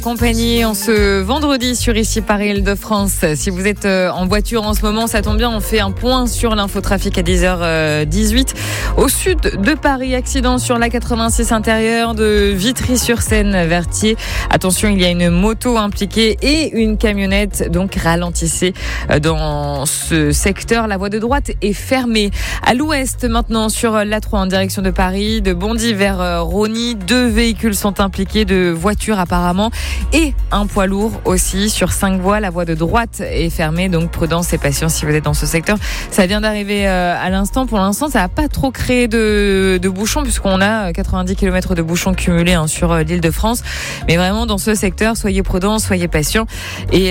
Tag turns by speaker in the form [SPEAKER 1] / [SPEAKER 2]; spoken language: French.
[SPEAKER 1] Compagnie en ce vendredi sur ici Paris-Île-de-France. Si vous êtes en voiture en ce moment, ça tombe bien, on fait un point sur l'infotrafic à 10h18. Au sud de Paris, accident sur la 86 intérieure de Vitry-sur-Seine vers Thiers. Attention, il y a une moto impliquée et une camionnette, donc ralentissez dans ce secteur. La voie de droite est fermée. À l'ouest maintenant sur l'A3 en direction de Paris, de Bondy vers Rosny, 2 véhicules sont impliqués, de voitures apparemment. Et un poids lourd aussi sur 5 voies. La voie de droite est fermée, donc prudence et patience si vous êtes dans ce secteur. Ça vient d'arriver à l'instant. Pour l'instant, ça n'a pas trop créé de bouchons puisqu'on a 90 km de bouchons cumulés sur l'Île-de-France. Mais vraiment, dans ce secteur, soyez prudents, soyez patients. Et